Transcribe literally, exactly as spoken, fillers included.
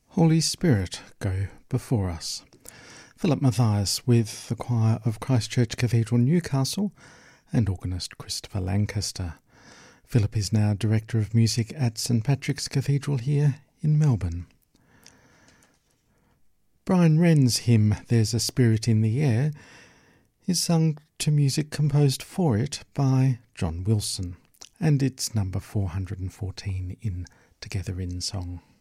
Holy Spirit, go before us. Philip Matthias with the choir of Christ Church Cathedral, Newcastle, and organist Christopher Lancaster. Philip is now Director of Music at St Patrick's Cathedral here in Melbourne. Brian Wren's hymn, There's a Spirit in the Air, is sung to music composed for it by John Wilson, and it's number four hundred fourteen in Together in Song.